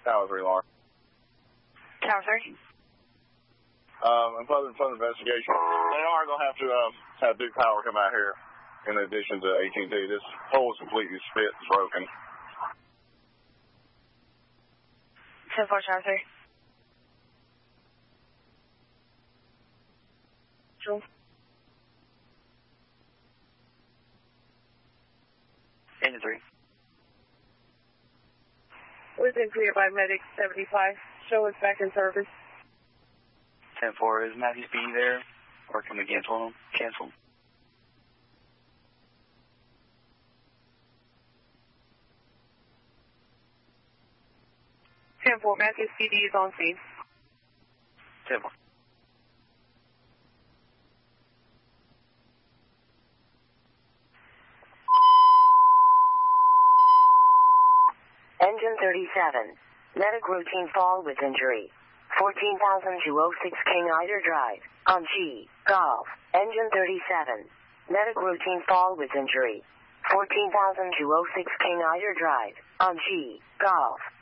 Tower 3 alarm. Tower 3. I'm further investigation. They are going to have Duke Power come out here in addition to AT&T. This pole is completely split, it's broken. 10-4, Tower 3. True. Engine 3. We've been cleared by Medic 75. Show us back in service. 10-4, is Matthew Speedy there? Or can we cancel him? Cancel. Matthew Speedy is on scene. 10-4. Engine 37. Medic routine fall with injury. 14,206 King Ida Drive. On G. Golf. Engine 37. Medic routine fall with injury. 14,206 King Ida Drive. On G. Golf.